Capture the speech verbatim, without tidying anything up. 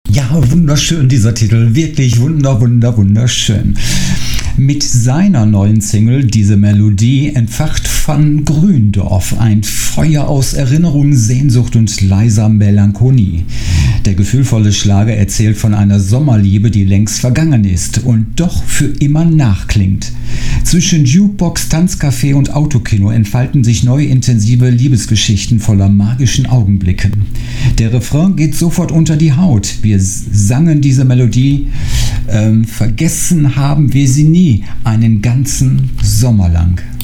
Ja, wunderschön dieser Titel, wirklich wunder, wunder, wunderschön. Mit seiner neuen Single, diese Melodie, entfacht Van Gründorf ein Feuer aus Erinnerung, Sehnsucht und leiser Melancholie. Der gefühlvolle Schlager erzählt von einer Sommerliebe, die längst vergangen ist und doch für immer nachklingt. Zwischen Jukebox, Tanzcafé und Autokino entfalten sich neue intensive Liebesgeschichten voller magischen Augenblicken. Der Refrain geht sofort unter die Haut. Wir sangen diese Melodie, ähm, vergessen haben wir sie nie, einen ganzen Sommer lang.